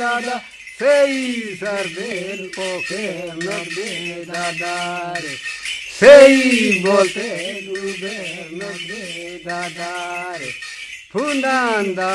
दादा সেই সর্বের পোকে নদী দাদার সেই বলতে ডুবে নদী দাদার ফুনান্দা